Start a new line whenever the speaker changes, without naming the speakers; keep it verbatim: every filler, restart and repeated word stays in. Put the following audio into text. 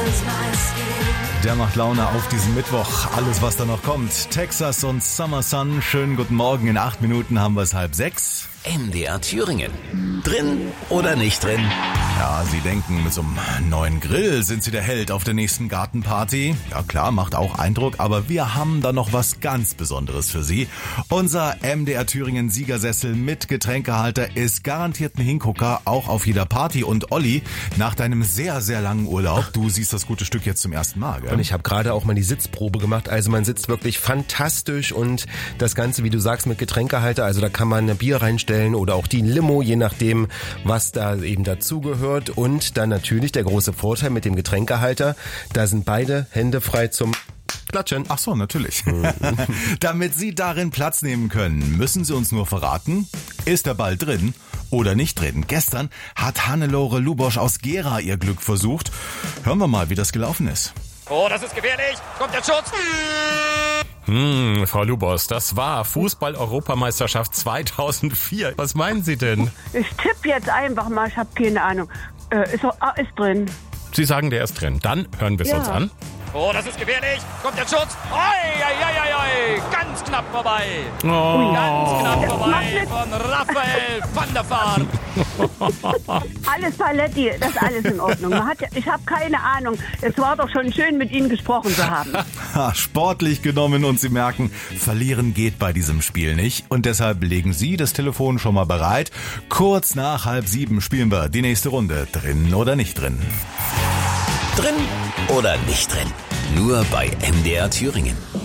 Der macht Laune auf diesen Mittwoch. Alles, was da noch kommt. Texas und Summer Sun. Schönen guten Morgen. In acht Minuten haben wir es halb sechs.
M D R Thüringen. Drin oder nicht drin?
Ja, Sie denken, mit so einem neuen Grill sind Sie der Held auf der nächsten Gartenparty. Ja klar, macht auch Eindruck, aber wir haben da noch was ganz Besonderes für Sie. Unser M D R Thüringen Siegersessel mit Getränkehalter ist garantiert ein Hingucker, auch auf jeder Party. Und Olli, nach deinem sehr, sehr langen Urlaub, du siehst das gute Stück jetzt zum ersten Mal, gell?
Und ich habe gerade auch mal die Sitzprobe gemacht, also man sitzt wirklich fantastisch und das Ganze, wie du sagst, mit Getränkehalter, also da kann man ein Bier reinstellen oder auch die Limo, je nachdem, was da eben dazugehört. Und dann natürlich der große Vorteil mit dem Getränkehalter, da sind beide Hände frei zum Klatschen.
Ach so, natürlich. Damit Sie darin Platz nehmen können, müssen Sie uns nur verraten, ist der Ball drin oder nicht drin. Gestern hat Hannelore Lubosch aus Gera ihr Glück versucht. Hören wir mal, wie das gelaufen ist.
Oh, das ist gefährlich. Kommt der Schutz.
Hm, Frau Lubosch, das war Fußball-Europameisterschaft zweitausendvier. Was meinen Sie denn?
Ich tippe jetzt einfach mal, ich habe keine Ahnung. Äh, ist, ah, ist drin.
Sie sagen, der ist drin. Dann hören wir es
Ja.
uns an.
Oh, das ist gefährlich. Kommt der Schutz. Oi, oi, oi, oi. Ganz knapp vorbei.
Oh.
Ganz knapp
Das
vorbei
macht nicht-
von Raphael van der Vaart.
Alles Paletti, das ist alles in Ordnung. Man hat, ja- ich habe keine Ahnung. Es war doch schon schön, mit Ihnen gesprochen zu haben.
Ha, sportlich genommen und Sie merken, verlieren geht bei diesem Spiel nicht. Und deshalb legen Sie das Telefon schon mal bereit. Kurz nach halb sieben spielen wir die nächste Runde. Drin oder nicht drin?
Drin oder nicht drin? Nur bei M D R Thüringen.